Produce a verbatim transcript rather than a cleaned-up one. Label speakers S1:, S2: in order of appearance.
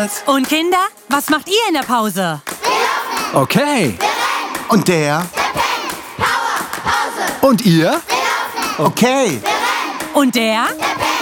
S1: was?
S2: Und Kinder, was macht ihr in der Pause?
S1: Okay.
S3: Und der?
S1: Und ihr?
S3: Okay.
S2: Und der?
S4: Der